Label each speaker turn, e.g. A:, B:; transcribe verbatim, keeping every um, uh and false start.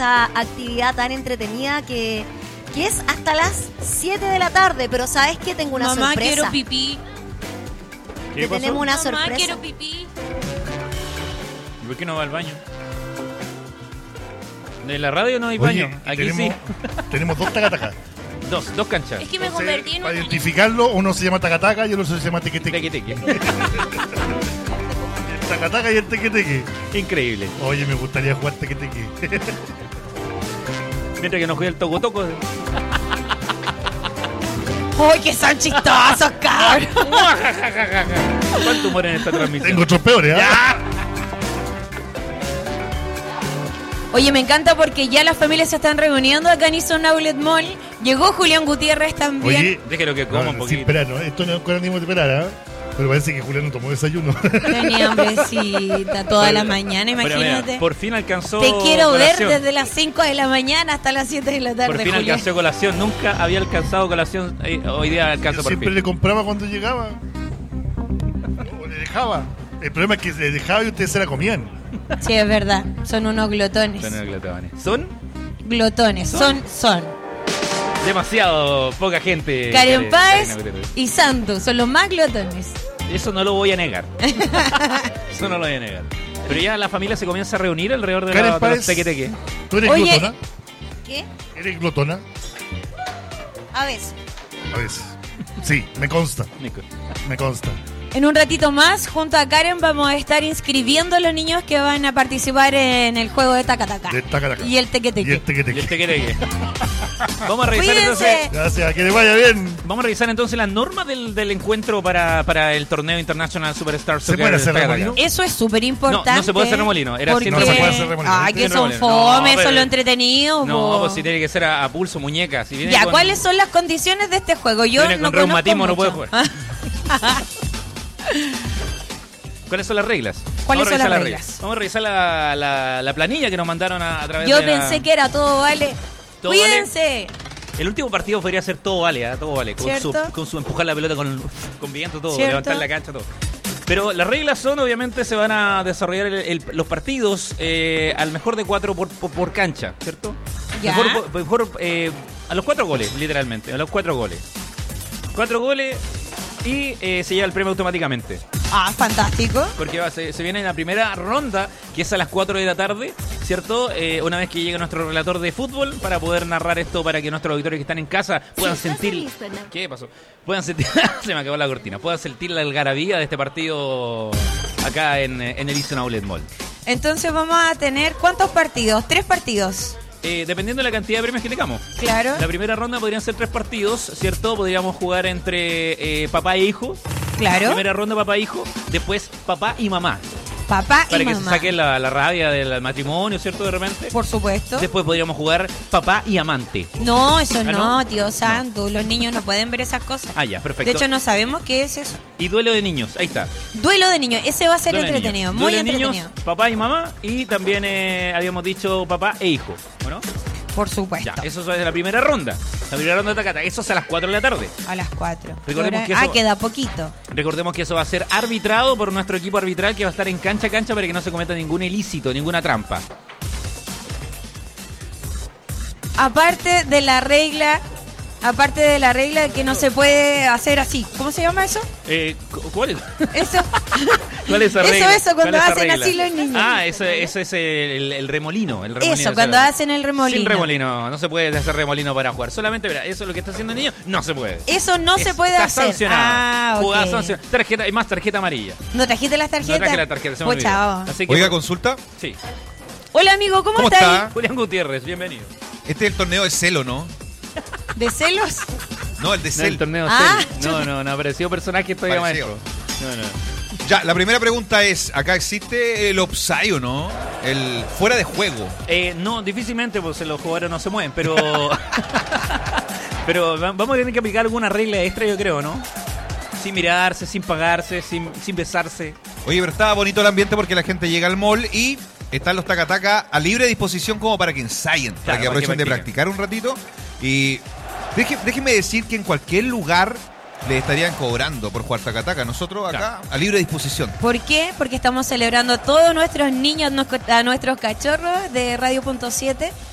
A: esta actividad tan entretenida que, que es hasta las siete de la tarde. Pero ¿sabes qué? Tengo una
B: Mamá,
A: sorpresa.
B: quiero pipí.
A: Te tenemos una
B: Mamá,
A: sorpresa.
B: quiero pipí.
C: ¿Y por qué no va al baño? De la radio no hay
D: Oye,
C: baño.
D: y
C: Aquí
D: tenemos,
C: sí.
D: Tenemos dos tacatacas.
C: Dos, dos canchas.
B: Es que me
D: Entonces,
B: convertí en
D: para
B: una...
D: identificarlo, uno se llama tacataca y el otro se llama tequeteque.
C: Teque, teque.
D: El tacataca y el tequeteque.
C: Increíble.
D: Oye, me gustaría jugar tequeteque.
C: Mientras que nos juega el toco toco.
B: ¡Uy, que son chistosos, cabrón!
C: ¿Cuánto humor en esta transmisión?
D: Tengo otros peores, ¿ah?
B: Oye, me encanta porque ya las familias se están reuniendo acá en Eastern Outlet Mall. Llegó Julián Gutiérrez también.
D: Oye,
C: Déjelo que coma un
D: no, sin
C: poquito.
D: esperar, ¿no? Esto no es con ánimo de esperar, ¿ah? Pero parece que Julián no tomó desayuno.
B: Tenía hambrecita toda la mañana,
C: Pero mira,
B: imagínate.
C: por fin alcanzó
B: Te quiero
C: colación.
B: ver desde las cinco de la mañana hasta las siete de la tarde,
C: Por fin
B: Julián.
C: alcanzó colación. Nunca había alcanzado colación. eh, Hoy día alcanza
D: Yo
C: por
D: siempre
C: fin.
D: le compraba cuando llegaba. O le dejaba. El problema es que le dejaba y ustedes se la comían.
B: Sí, es verdad. Son unos glotones.
C: Son glotones. Son
B: Glotones. Son, son.
C: demasiado poca gente.
B: Karen Páez
C: Karina Gutiérrez.
B: y Santo son los más glotones.
C: Eso no lo voy a negar. Eso no lo voy a negar. Pero ya la familia se comienza a reunir alrededor de,
D: Karen
C: la, de los
D: Páez.
C: teque-teque.
D: ¿Tú eres
B: Oye.
D: glotona?
A: ¿Qué?
D: ¿Eres glotona?
A: A veces.
D: A veces. Sí, me consta.
C: Nico.
D: Me consta.
B: En un ratito más, junto a Karen, vamos a estar inscribiendo a los niños que van a participar en el juego de Tacataca.
D: De tacataca.
B: Y el
D: Y
B: tequeteque.
D: el tequeteque.
C: Y el teque-teque. Vamos a revisar
B: Cuídense.
C: entonces.
D: Gracias, que le vaya bien.
C: Vamos a revisar entonces las normas del, del encuentro para, para el torneo International Superstar
D: ¿Se
C: Soccer.
D: puede hacer
C: Tacataca.
D: remolino?
B: Eso es súper importante.
C: No, no se puede hacer remolino, era
B: porque...
C: sin
D: No se puede hacer remolino.
B: Ay, que
C: Sin
B: son
C: remolino. No,
B: fome,
C: pero-
B: son lo entretenido.
C: No,
B: po.
C: pues si tiene que ser a, a pulso, muñeca. Si viene
B: Ya,
C: con-
B: ¿cuáles son las condiciones de este juego? Yo
C: Viene
B: no
C: con reumatismo, no
B: conozco
C: puede
B: mucho.
C: ¿Cuáles son las reglas?
B: ¿Cuáles
C: Vamos a
B: son las
C: revisar
B: reglas?
C: Vamos a revisar la, la, la planilla que nos mandaron a, a través
B: Yo
C: de la-
B: pensé que era todo vale.
C: ¿Todo
B: Cuídense.
C: El último partido podría ser todo vale, ¿eh? Todo vale. Con su,
B: ¿Cierto?
C: con su empujar la pelota con, con viento, todo.
B: ¿Cierto?
C: Levantar la cancha, todo. Pero las reglas son, obviamente, se van a desarrollar el- el- los partidos eh, al mejor de cuatro por, por, por cancha, ¿cierto?
B: Ya.
C: Mejor, mejor, eh, a los cuatro goles, literalmente. A los cuatro goles. Cuatro goles y eh, se lleva el premio automáticamente.
B: Ah, fantástico.
C: Porque va, se, se viene en la primera ronda, que es a las cuatro de la tarde, ¿cierto? Eh, una vez que llegue nuestro relator de fútbol para poder narrar esto para que nuestros auditores que están en casa puedan
A: estás
C: sentir...
A: listo, ¿no?
C: ¿Qué pasó? Puedan sentir... se me acabó la cortina. Puedan sentir la algarabía de este partido acá en, en el Eastern Outlet Mall.
B: Entonces vamos a tener ¿cuántos partidos? Tres partidos.
C: Eh, dependiendo de la cantidad de premios que tengamos.
B: Claro.
C: La primera ronda podrían ser tres partidos, ¿cierto? Podríamos jugar entre eh, papá e hijo.
B: Claro.
C: Primera ronda papá e hijo. Después papá y mamá.
B: Papá
C: Para
B: y
C: que
B: mamá.
C: se saquen la, la rabia del matrimonio, ¿cierto? De repente.
B: Por supuesto.
C: Después podríamos jugar papá y amante.
B: No, eso
C: ¿Ah,
B: no,
C: no?
B: tío santo. Los niños no pueden ver esas cosas.
C: Ah, ya, perfecto.
B: De hecho, no sabemos qué es eso.
C: Y duelo de niños, ahí está.
B: Duelo de niños. Ese va a ser
C: Duelo de
B: entretenido.
C: niños.
B: Muy
C: Duelo de
B: entretenido.
C: niños, papá y mamá. Y también eh, habíamos dicho papá e hijo. ¿Bueno?
B: Por supuesto.
C: Ya, eso es la primera ronda. La primera ronda de Tacata. Eso es a las cuatro de la tarde.
B: A las cuatro.
C: Recordemos
B: Ahora-
C: que eso-
B: Ah, queda poquito.
C: Recordemos que eso va a ser arbitrado por nuestro equipo arbitral que va a estar en cancha a cancha para que no se cometa ningún ilícito, ninguna trampa.
B: Aparte de la regla, aparte de la regla de que no se puede hacer así. ¿Cómo se llama eso?
C: Eh, cu- ¿Cuál es?
B: Eso.
C: ¿Cuál es esa
B: Eso,
C: regla?
B: eso, cuando
C: ¿Cuál es esa
B: hacen
C: regla?
B: así los niños.
C: Ah, eso, eso es el, el remolino, el remolino.
B: Eso, cuando
C: esa-
B: hacen el remolino.
C: Sin remolino, no se puede hacer remolino para jugar. Solamente, mira, eso es lo que está haciendo el niño, no se puede.
B: Eso no se
C: Es-
B: puede
C: está
B: hacer.
C: sancionado.
B: Ah, ok.
C: Jugada sancionada. Tarjeta, y más tarjeta amarilla.
B: ¿No trajiste las
C: No
B: tarjetas?
C: traje la tarjeta, se me olvidó.
B: Pucha, oh.
C: Así que,
E: Oiga, consulta.
C: sí.
B: Hola, amigo, ¿cómo,
E: ¿Cómo
B: estás?
E: está?
C: Julián Gutiérrez, bienvenido.
E: Este es el torneo de celo, ¿no?
B: ¿De celos?
E: No, el de
C: No, el
E: cel.
C: torneo
B: Ah,
C: Cel. No, no, no apareció personaje todavía
E: Pareció.
C: maestro. No, no.
E: Ya, la primera pregunta es, ¿acá existe el offside o no? El fuera de juego.
C: Eh, no, difícilmente, pues los jugadores no se mueven, pero. pero va- vamos a tener que aplicar alguna regla extra, yo creo, ¿no? Sin mirarse, sin pagarse, sin, sin besarse.
E: Oye, pero estaba bonito el ambiente porque la gente llega al mall y están los tacataca a libre disposición como para que ensayen, para
C: Claro,
E: que
C: para que
E: aprovechen de
C: practiquen.
E: practicar un ratito. Y deje- déjenme decir que en cualquier lugar le estarían cobrando por jugar tacataca. Nosotros acá a libre disposición.
B: ¿Por qué? Porque estamos celebrando a todos nuestros niños, nos- a nuestros cachorros de Radio Punto siete